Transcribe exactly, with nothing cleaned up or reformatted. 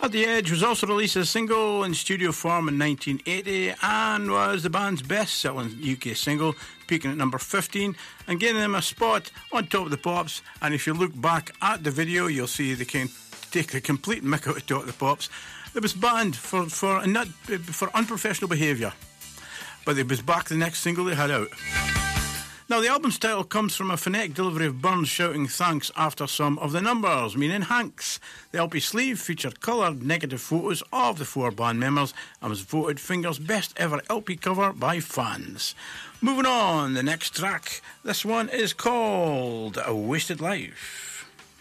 At the Edge was also released as a single in studio form in nineteen eighty and was the band's best-selling U K single, peaking at number fifteen and gaining them a spot on Top of the Pops. And if you look back at the video, you'll see they can take a complete mick out of Top of the Pops. It was banned for for not for unprofessional behaviour, but it was back the next single they had out. Now, the album's title comes from a phonetic delivery of Burns shouting thanks after some of the numbers, meaning Hanks. The L P sleeve featured coloured negative photos of the four band members and was voted Finger's best ever L P cover by fans. Moving on, the next track. This one is called A Wasted Life.